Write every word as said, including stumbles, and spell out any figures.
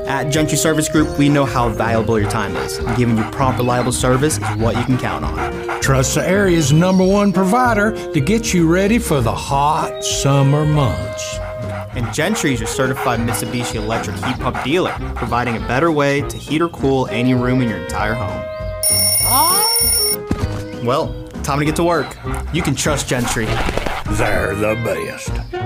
At Gentry Service Group, we know how valuable your time is. And giving you prompt, reliable service is what you can count on. Trust the area's number one provider to get you ready for the hot summer months. And Gentry is your certified Mitsubishi electric heat pump dealer, providing a better way to heat or cool any room in your entire home. Well, time to get to work. You can trust Gentry. They're the best.